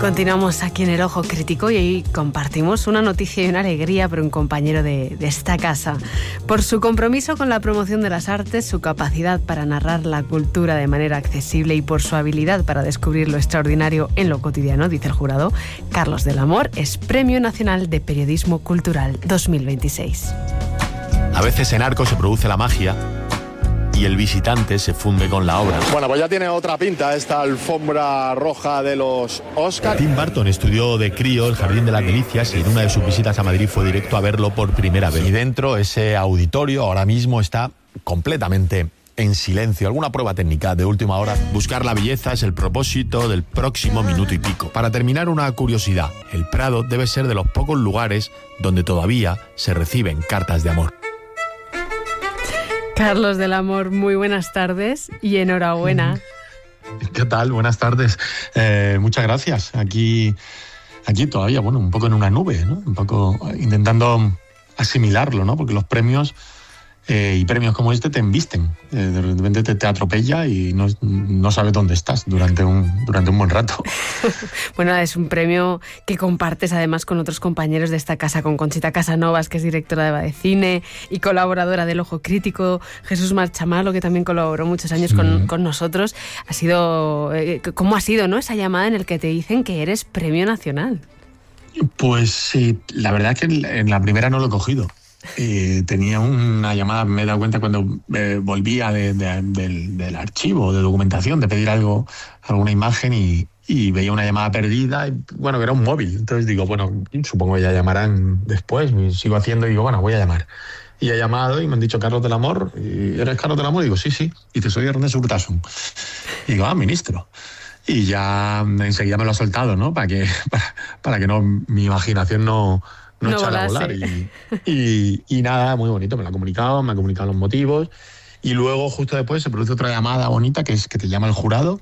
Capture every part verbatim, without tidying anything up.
Continuamos aquí en El Ojo Crítico y hoy compartimos una noticia y una alegría para un compañero de, de esta casa. Por su compromiso con la promoción de las artes, su capacidad para narrar la cultura de manera accesible y por su habilidad para descubrir lo extraordinario en lo cotidiano, dice el jurado, Carlos del Amor es Premio Nacional de Periodismo Cultural dos mil veintiséis. A veces en Arco se produce la magia y el visitante se funde con la obra. Bueno, pues ya tiene otra pinta esta alfombra roja de los Oscar. Tim Burton estudió de crío El Jardín de las Delicias y en una de sus visitas a Madrid fue directo a verlo por primera vez. Y dentro ese auditorio ahora mismo está completamente en silencio. ¿Alguna prueba técnica de última hora? Buscar la belleza es el propósito del próximo minuto y pico. Para terminar, una curiosidad. El Prado debe ser de los pocos lugares donde todavía se reciben cartas de amor. Carlos del Amor, muy buenas tardes y enhorabuena. ¿Qué tal? Buenas tardes. Eh, muchas gracias. Aquí, aquí todavía, bueno, un poco en una nube, ¿no? Un poco intentando asimilarlo, ¿no? Porque los premios eh, y premios como este te embisten. Eh, de repente te, te atropella y no, no sabes dónde estás durante un, durante un buen rato. Bueno, es un premio que compartes además con otros compañeros de esta casa, con Conchita Casanovas, que es directora de Badecine y colaboradora del Ojo Crítico, Jesús Marchamalo, que también colaboró muchos años sí. con, con nosotros. Ha sido, eh, ¿cómo ha sido, no, esa llamada en la que te dicen que eres Premio Nacional? Pues sí, la verdad es que en la primera no lo he cogido. Eh, tenía una llamada, me he dado cuenta cuando eh, volvía de, de, del, del archivo de documentación de pedir algo, alguna imagen y, y veía una llamada perdida y bueno, que era un móvil. Entonces digo, bueno, supongo que ya llamarán después. Sigo haciendo y digo, bueno, voy a llamar. Y he llamado y me han dicho Carlos del Amor. ¿Y ¿eres Carlos del Amor? Y digo, sí, sí. Y te soy Ernest Urtasun. Y digo, ah, ministro. Y ya enseguida me lo ha soltado, ¿no? Para que, para, para que no, mi imaginación no... No, no echar a volar. Y, y, y nada, muy bonito. Me lo ha comunicado, me ha comunicado los motivos. Y luego, justo después, se produce otra llamada bonita, que es que te llama el jurado.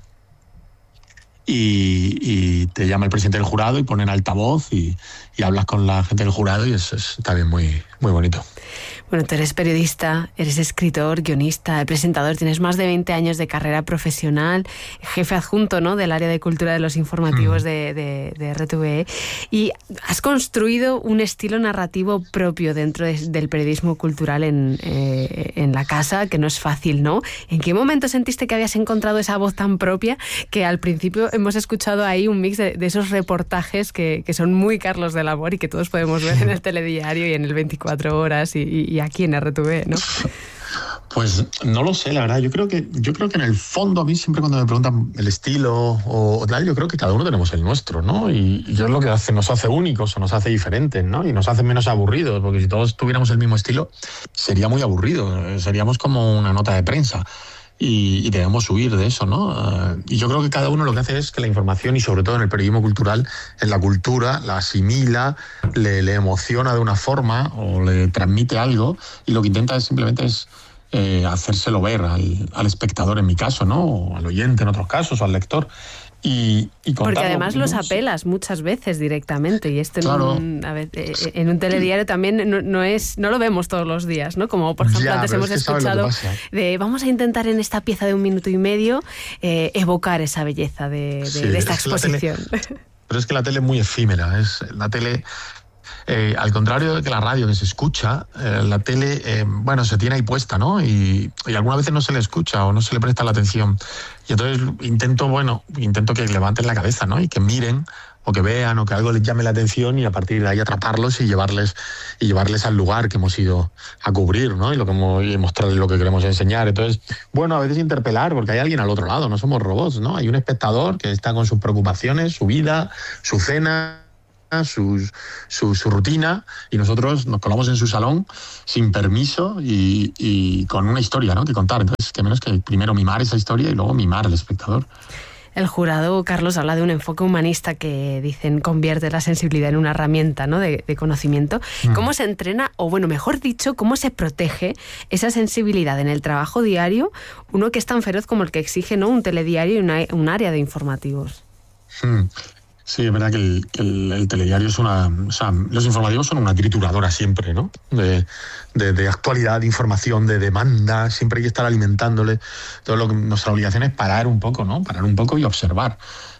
Y, y te llama el presidente del jurado y ponen altavoz y, y hablas con la gente del jurado y eso es también muy, muy bonito. Bueno, tú eres periodista, eres escritor, guionista, presentador, tienes más de veinte años de carrera profesional, jefe adjunto, ¿no?, del área de cultura de los informativos mm. de, de, de R T V E, y has construido un estilo narrativo propio dentro de, del periodismo cultural en, eh, en la casa, que no es fácil, ¿no? ¿En qué momento sentiste que habías encontrado esa voz tan propia que al principio hemos escuchado ahí un mix de, de esos reportajes que, que son muy Carlos del Amor y que todos podemos ver en el telediario y en el veinticuatro horas y, y y aquí en R T V E, ¿no? Pues no lo sé, la verdad. Yo creo que yo creo que en el fondo, a mí siempre cuando me preguntan el estilo o, o tal, yo creo que cada uno tenemos el nuestro, ¿no? Y, y es lo que hace, nos hace únicos o nos hace diferentes, ¿no? Y nos hace menos aburridos, porque si todos tuviéramos el mismo estilo, sería muy aburrido. Seríamos como una nota de prensa. Y, y debemos huir de eso, ¿no? Uh, y yo creo que cada uno lo que hace es que la información, y sobre todo en el periodismo cultural, en la cultura, la asimila, le, le emociona de una forma o le transmite algo, y lo que intenta es simplemente es eh, hacérselo ver al, al espectador, en mi caso, ¿no? O al oyente en otros casos, o al lector. Y, y porque además los apelas muchas veces directamente y esto claro. en, un, a ver, en un telediario también no, no es no lo vemos todos los días, ¿no? Como por ejemplo ya, antes hemos es que escuchado de vamos a intentar en esta pieza de un minuto y medio eh, evocar esa belleza de, de, sí, de esta exposición. Tele, pero es que la tele es muy efímera, es la tele... Eh, al contrario de que la radio, que se escucha, eh, la tele, eh, bueno, se tiene ahí puesta, ¿no? Y, y algunas veces no se le escucha o no se le presta la atención. Y entonces intento, bueno, intento que levanten la cabeza, ¿no? Y que miren o que vean o que algo les llame la atención y a partir de ahí atraparlos y llevarles y llevarles al lugar que hemos ido a cubrir, ¿no? Y, lo que hemos, y mostrarles lo que queremos enseñar. Entonces, bueno, a veces interpelar porque hay alguien al otro lado, no somos robots, ¿no? Hay un espectador que está con sus preocupaciones, su vida, su cena... Su, su, su rutina y nosotros nos colamos en su salón sin permiso y, y con una historia, ¿no?, que contar. Entonces, que menos que primero mimar esa historia y luego mimar al espectador. El jurado, Carlos, habla de un enfoque humanista que, dicen, convierte la sensibilidad en una herramienta, ¿no?, de, de conocimiento. Mm. ¿Cómo se entrena, o bueno, mejor dicho, cómo se protege esa sensibilidad en el trabajo diario, uno que es tan feroz como el que exige, ¿no?, un telediario y una, un área de informativos? Mm. Sí, es verdad que el, que el, el telediario es una... O sea, los informativos son una trituradora siempre, ¿no? De, de, de actualidad, de información, de demanda, siempre hay que estar alimentándole. Todo lo que nuestra obligación es parar un poco, ¿no? Parar un poco y observar.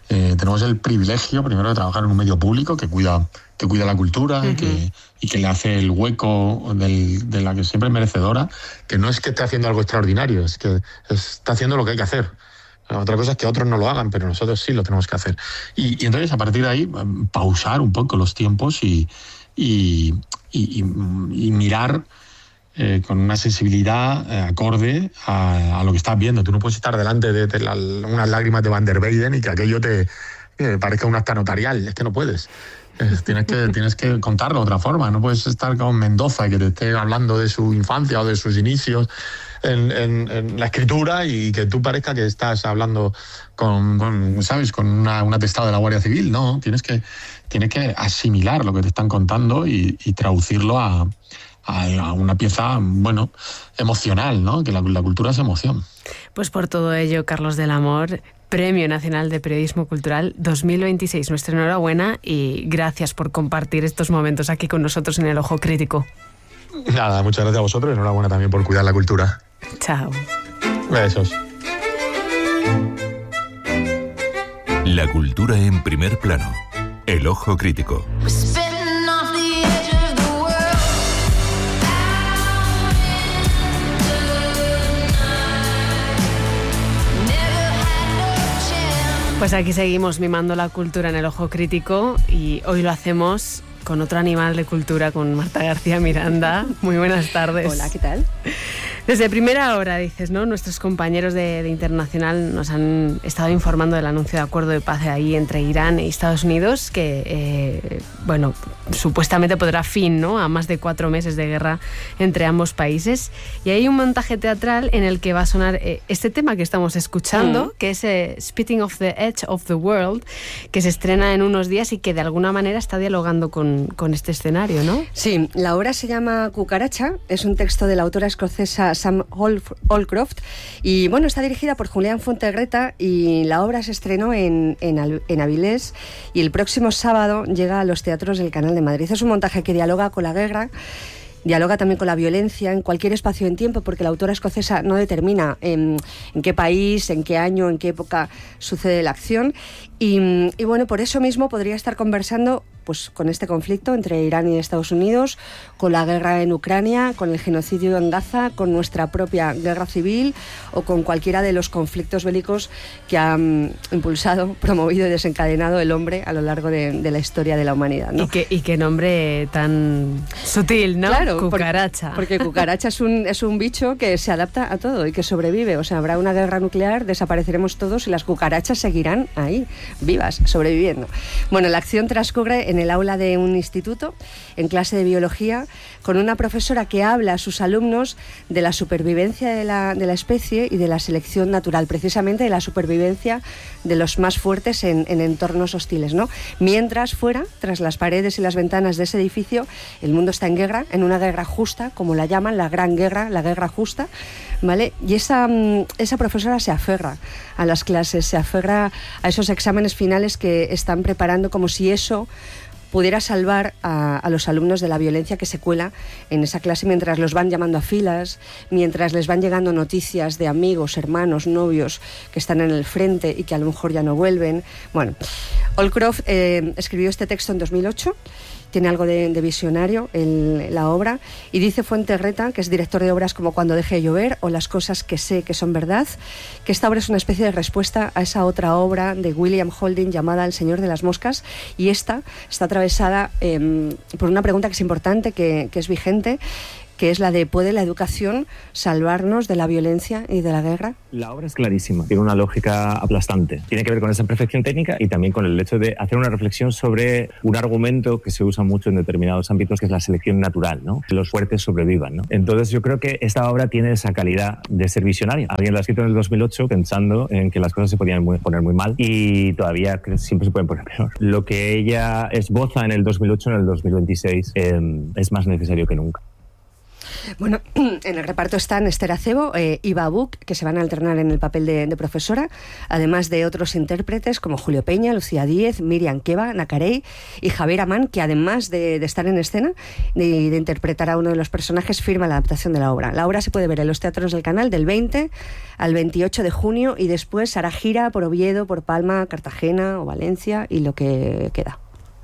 Eh, tenemos el privilegio, primero, de trabajar en un medio público que cuida, que cuida la cultura uh-huh. que, y que le hace el hueco del, de la que siempre es merecedora, que no es que esté haciendo algo extraordinario, es que está haciendo lo que hay que hacer. Otra cosa es que otros no lo hagan, pero nosotros sí lo tenemos que hacer. Y, y entonces, a partir de ahí, pausar un poco los tiempos y, y, y, y mirar eh, con una sensibilidad eh, acorde a, a lo que estás viendo. Tú no puedes estar delante de, de la, unas lágrimas de Van der Weyden y que aquello te eh, parezca un acta notarial. Es que no puedes. Eh, tienes, que, tienes que contarlo de otra forma. No puedes estar con Mendoza y que te esté hablando de su infancia o de sus inicios en, en, en la escritura y que tú parezca que estás hablando con, con ¿sabes?, con una, un atestado de la Guardia Civil. No, tienes que, tienes que asimilar lo que te están contando y, y traducirlo a, a una pieza, bueno, emocional, ¿no? Que la, la cultura es emoción. Pues por todo ello, Carlos del Amor, Premio Nacional de Periodismo Cultural dos mil veintiséis. Nuestra enhorabuena y gracias por compartir estos momentos aquí con nosotros en El Ojo Crítico. Nada, muchas gracias a vosotros y enhorabuena también por cuidar la cultura. Chao. Besos. La cultura en primer plano. El Ojo Crítico. Pues aquí seguimos mimando la cultura en El Ojo Crítico y hoy lo hacemos con otro animal de cultura, con Marta García Miranda. Muy buenas tardes. Hola, ¿qué tal? Desde primera hora, dices, ¿no? Nuestros compañeros de, de Internacional nos han estado informando del anuncio de acuerdo de paz ahí entre Irán y Estados Unidos, que, eh, bueno, supuestamente pondrá fin, ¿no?, a más de cuatro meses de guerra entre ambos países. Y hay un montaje teatral en el que va a sonar eh, este tema que estamos escuchando, mm. que es eh, Spitting off the Edge of the World, que se estrena en unos días y que de alguna manera está dialogando con, con este escenario, ¿no? Sí, la obra se llama Cucaracha, es un texto de la autora escocesa Sam Holcroft y bueno, está dirigida por Julián Fontegreta y la obra se estrenó en, en, en Avilés y el próximo sábado llega a los teatros del Canal de Madrid. Es un montaje que dialoga con la guerra, dialoga también con la violencia en cualquier espacio en tiempo, porque la autora escocesa no determina en, en qué país, en qué año, en qué época sucede la acción y, y bueno, por eso mismo podría estar conversando pues con este conflicto entre Irán y Estados Unidos, con la guerra en Ucrania, con el genocidio en Gaza, con nuestra propia guerra civil o con cualquiera de los conflictos bélicos que ha um, impulsado, promovido y desencadenado el hombre a lo largo de, de la historia de la humanidad, ¿no? Y qué y qué nombre tan sutil, ¿no? Claro, Cucaracha. Porque, porque cucaracha es un, es un bicho que se adapta a todo y que sobrevive. O sea, habrá una guerra nuclear, desapareceremos todos y las cucarachas seguirán ahí, vivas, sobreviviendo. Bueno, la acción transcurre en en el aula de un instituto, en clase de biología, con una profesora que habla a sus alumnos de la supervivencia de la, de la especie y de la selección natural, precisamente de la supervivencia de los más fuertes en, en entornos hostiles, ¿no? Mientras fuera, tras las paredes y las ventanas de ese edificio, el mundo está en guerra, en una guerra justa, como la llaman, la gran guerra, la guerra justa, ¿vale? Y esa, esa profesora se aferra a las clases, se aferra a esos exámenes finales que están preparando, como si eso pudiera salvar a, a los alumnos de la violencia que se cuela en esa clase mientras los van llamando a filas, mientras les van llegando noticias de amigos, hermanos, novios que están en el frente y que a lo mejor ya no vuelven. Bueno, Holcroft eh, escribió este texto en dos mil ocho. Tiene algo de, de visionario en la obra y dice Fuentegreta, que es director de obras como Cuando deje de llover o Las cosas que sé que son verdad, que esta obra es una especie de respuesta a esa otra obra de William Holding llamada El Señor de las Moscas, y esta está atravesada eh, por una pregunta que es importante, que, que es vigente, que es la de ¿puede la educación salvarnos de la violencia y de la guerra? La obra es clarísima, tiene una lógica aplastante. Tiene que ver con esa perfección técnica y también con el hecho de hacer una reflexión sobre un argumento que se usa mucho en determinados ámbitos, que es la selección natural, ¿no? Que los fuertes sobrevivan, ¿no? Entonces yo creo que esta obra tiene esa calidad de ser visionaria. Alguien la ha escrito en el dos mil ocho pensando en que las cosas se podían poner muy mal y todavía siempre se pueden poner peor. Lo que ella esboza en el dos mil ocho, en el dos mil veintiséis, eh, es más necesario que nunca. Bueno, en el reparto están Esther Acebo, eh, Iva Buch, que se van a alternar en el papel de, de profesora, además de otros intérpretes como Julio Peña, Lucía Díez, Miriam Keba, Nacarey y Javier Amán, que además de, de estar en escena y de, de interpretar a uno de los personajes, firma la adaptación de la obra. La obra se puede ver en los teatros del Canal del veinte al veintiocho de junio y después hará gira por Oviedo, por Palma, Cartagena o Valencia y lo que queda.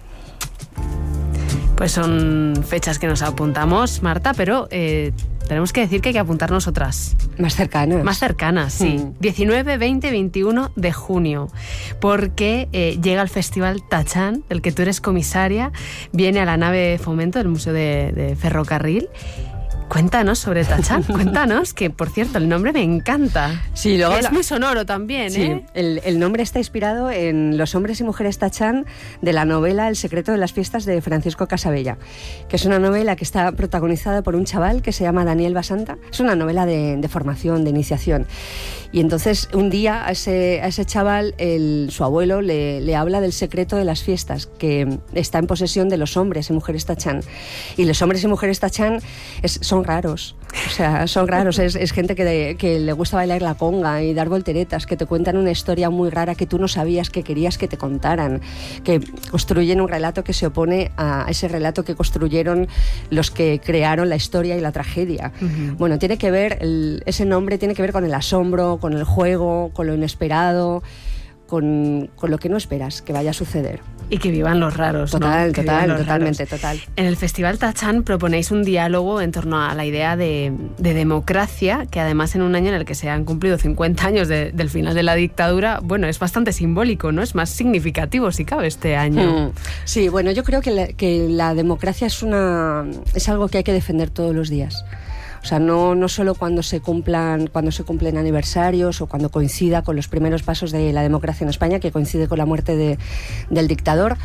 Pues son fechas que nos apuntamos, Marta, pero eh, tenemos que decir que hay que apuntarnos otras. Más cercanas. Más cercanas, sí. Mm. diecinueve, veinte, veintiuno de junio, porque eh, llega el Festival Tachán, del que tú eres comisaria, viene a la nave de fomento del Museo de, de Ferrocarril. Cuéntanos sobre Tachán, cuéntanos, que por cierto el nombre me encanta. Sí, luego es la... muy sonoro también, sí, ¿eh? El, el nombre está inspirado en Los hombres y mujeres Tachán de la novela El secreto de las fiestas de Francisco Casabella, que es una novela que está protagonizada por un chaval que se llama Daniel Basanta. Es una novela de, de formación, de iniciación. Y entonces un día a ese, a ese chaval, el, su abuelo le, le habla del secreto de las fiestas, que está en posesión de los hombres y mujeres Tachán. Y los hombres y mujeres Tachán es, son raros, o sea, son raros, es, es gente que, de, que le gusta bailar la conga y dar volteretas, que te cuentan una historia muy rara que tú no sabías que querías que te contaran, que construyen un relato que se opone a ese relato que construyeron los que crearon la historia y la tragedia. Uh-huh. Bueno, tiene que ver, el, ese nombre tiene que ver con el asombro, con el juego, con lo inesperado, con, con lo que no esperas que vaya a suceder. Y que vivan los raros, total, ¿no? Total, total, totalmente, raros. total. En el Festival Tachán proponéis un diálogo en torno a la idea de, de democracia, que además en un año en el que se han cumplido cincuenta años de, del final de la dictadura, bueno, es bastante simbólico, ¿no? Es más significativo, si cabe, este año. Mm. Sí, bueno, yo creo que la, que la democracia es, una, es algo que hay que defender todos los días. O sea, no, no solo cuando se cumplan, cuando se cumplen aniversarios o cuando coincida con los primeros pasos de la democracia en España, que coincide con la muerte de, del dictador.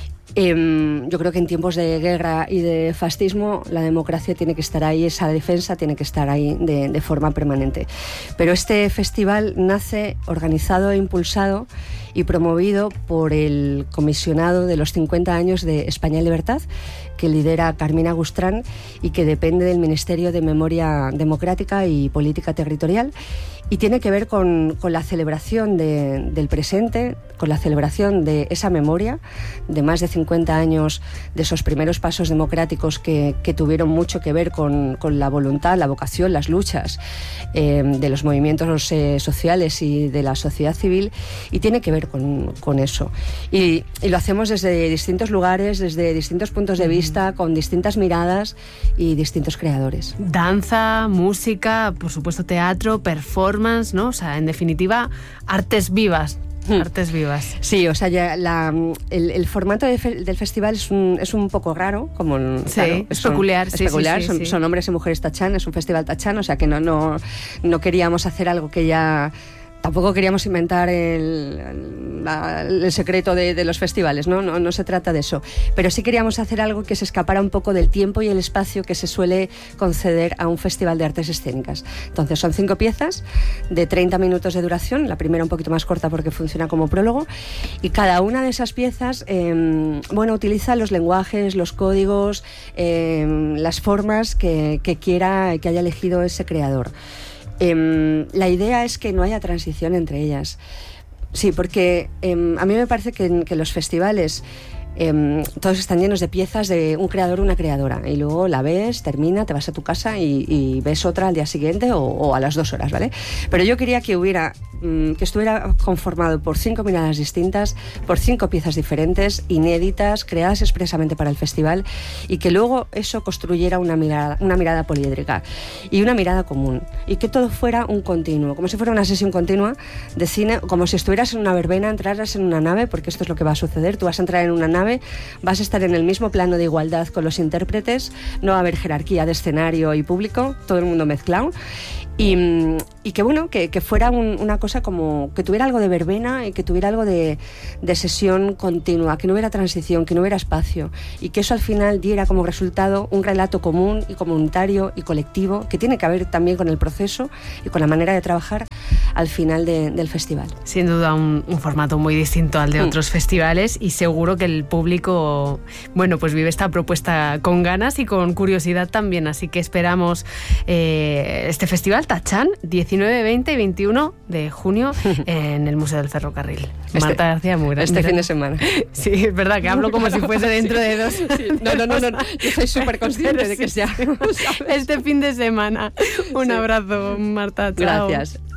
Eh, yo creo que en tiempos de guerra y de fascismo la democracia tiene que estar ahí, esa defensa tiene que estar ahí de, de forma permanente. Pero este festival nace organizado e impulsado y promovido por el comisionado de los cincuenta años de España en Libertad, que lidera Carmina Gustrán y que depende del Ministerio de Memoria Democrática y Política Territorial, y tiene que ver con, con la celebración de, del presente, con la celebración de esa memoria de más de cincuenta años de esos primeros pasos democráticos que, que tuvieron mucho que ver con, con la voluntad, la vocación, las luchas eh, de los movimientos eh, sociales y de la sociedad civil, y tiene que ver con, con eso. Y, y lo hacemos desde distintos lugares, desde distintos puntos de vista, con distintas miradas y distintos creadores. Danza, música, por supuesto teatro, performance, ¿no? O sea, en definitiva, artes vivas. Artes vivas. Sí, o sea, ya la, el, el formato de fe, del festival es un, es un poco raro, como sí, claro, es son, peculiar, es sí, peculiar. Sí, sí, son, sí. son hombres y mujeres Tachán, es un festival Tachán, o sea que no, no, no queríamos hacer algo que ya... Tampoco queríamos inventar el, la, el secreto de, de los festivales, ¿no? No, no se trata de eso. Pero sí queríamos hacer algo que se escapara un poco del tiempo y el espacio que se suele conceder a un festival de artes escénicas. Entonces son cinco piezas de treinta minutos de duración, la primera un poquito más corta porque funciona como prólogo, y cada una de esas piezas eh, bueno, utiliza los lenguajes, los códigos, eh, las formas que, que quiera, que haya elegido ese creador. Eh, la idea es que no haya transición entre ellas. Sí, porque eh, a mí me parece que, que los festivales eh, todos están llenos de piezas de un creador o una creadora, y luego la ves, termina, te vas a tu casa y, y ves otra al día siguiente o, o a las dos horas, ¿vale? Pero yo quería que hubiera que estuviera conformado por cinco miradas distintas, por cinco piezas diferentes, inéditas, creadas expresamente para el festival, y que luego eso construyera una mirada, una mirada poliédrica y una mirada común, y que todo fuera un continuo, como si fuera una sesión continua de cine, como si estuvieras en una verbena, entraras en una nave, porque esto es lo que va a suceder. Tú vas a entrar en una nave, vas a estar en el mismo plano de igualdad con los intérpretes, no va a haber jerarquía de escenario y público, todo el mundo mezclado. Y, y que bueno, que, que fuera un, una cosa como que tuviera algo de verbena y que tuviera algo de, de sesión continua, que no hubiera transición, que no hubiera espacio, y que eso al final diera como resultado un relato común y comunitario y colectivo, que tiene que ver también con el proceso y con la manera de trabajar al final de, del festival. Sin duda un, un formato muy distinto al de mm. otros festivales, y seguro que el público, bueno, pues vive esta propuesta con ganas y con curiosidad también. Así que esperamos eh, este festival Tachán, diecinueve, veinte y veintiuno de junio en el Museo del Ferrocarril. Este, Marta García Mura. Este fin de semana. Sí, es verdad que hablo como si fuese dentro sí, de dos. Sí. No, no, no, no, yo soy súper consciente de que sea. Este fin de semana. Un abrazo, Marta. Chao. Gracias.